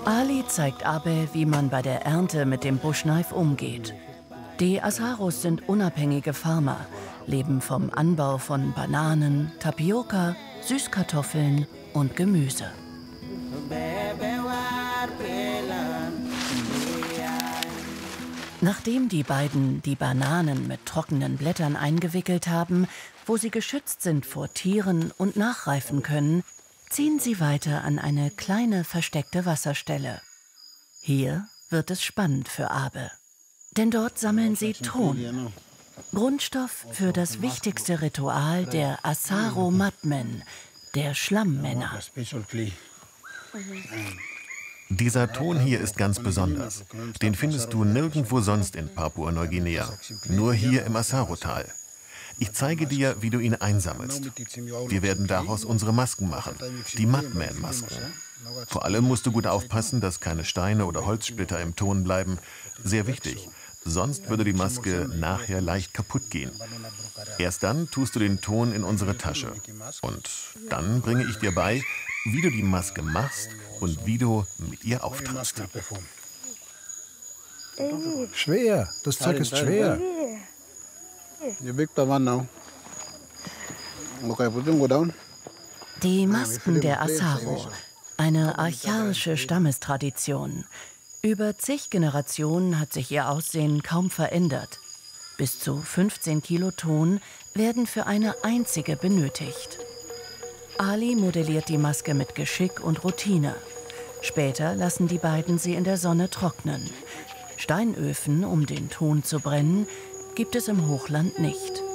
Ali zeigt Abe, wie man bei der Ernte mit dem Bushknife umgeht. Die Asaros sind unabhängige Farmer, leben vom Anbau von Bananen, Tapioca, Süßkartoffeln und Gemüse. Nachdem die beiden die Bananen mit trockenen Blättern eingewickelt haben, wo sie geschützt sind vor Tieren und nachreifen können, ziehen sie weiter an eine kleine versteckte Wasserstelle. Hier wird es spannend für Abe. Denn dort sammeln sie Ton. Grundstoff für das wichtigste Ritual der Asaro Madmen, der Schlammmänner. Dieser Ton hier ist ganz besonders. Den findest du nirgendwo sonst in Papua-Neuguinea. Nur hier im Asaro-Tal. Ich zeige dir, wie du ihn einsammelst. Wir werden daraus unsere Masken machen, die Madman-Masken. Vor allem musst du gut aufpassen, dass keine Steine oder Holzsplitter im Ton bleiben. Sehr wichtig, sonst würde die Maske nachher leicht kaputt gehen. Erst dann tust du den Ton in unsere Tasche. Und dann bringe ich dir bei, wie du die Maske machst und wie du mit ihr auftrittst. Schwer, das Zeug ist schwer. Die Masken der Asaro, eine archaische Stammestradition. Über zig Generationen hat sich ihr Aussehen kaum verändert. Bis zu 15 Kilo Ton werden für eine einzige benötigt. Ali modelliert die Maske mit Geschick und Routine. Später lassen die beiden sie in der Sonne trocknen. Steinöfen, um den Ton zu brennen, gibt es im Hochland nicht.